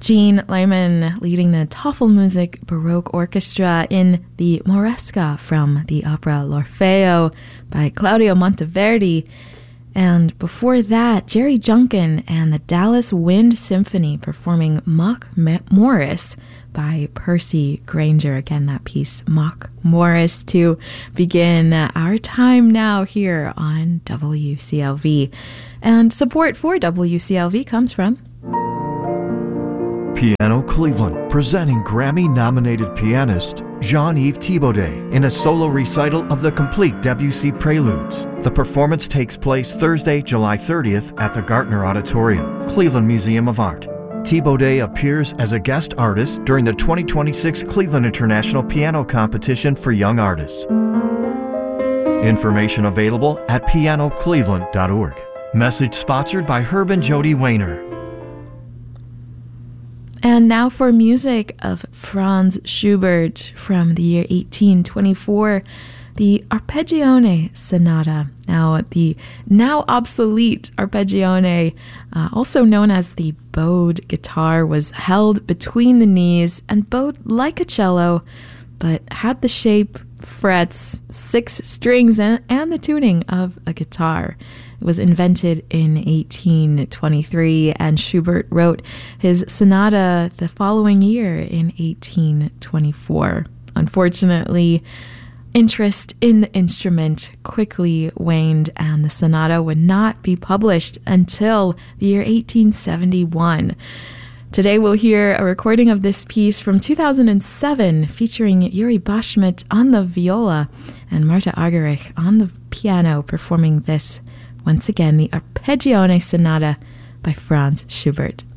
Jean Lehmann leading the Tafelmusik Baroque Orchestra in the Moresca from the opera L'Orfeo by Claudio Monteverdi. And before that, Jerry Junkin and the Dallas Wind Symphony performing Mock Morris by Percy Granger. Again, that piece, Mock Morris, to begin our time now here on WCLV. And support for WCLV comes from Piano Cleveland, presenting Grammy-nominated pianist Jean-Yves Thibaudet in a solo recital of the complete Debussy Preludes. The performance takes place Thursday, July 30th at the Gartner Auditorium, Cleveland Museum of Art. Thibaudet appears as a guest artist during the 2026 Cleveland International Piano Competition for Young Artists. Information available at pianocleveland.org. Message sponsored by Herb and Jody Wayner. And now for music of Franz Schubert from the year 1824, the Arpeggione Sonata. Now, the now obsolete Arpeggione, also known as the bowed guitar, was held between the knees and bowed like a cello, but had the shape, frets, 6 strings, and the tuning of a guitar. It was invented in 1823, and Schubert wrote his sonata the following year in 1824. Unfortunately, interest in the instrument quickly waned, and the sonata would not be published until the year 1871. Today we'll hear a recording of this piece from 2007 featuring Yuri Bashmet on the viola and Marta Argerich on the piano performing this, once again, the Arpeggione Sonata by Franz Schubert.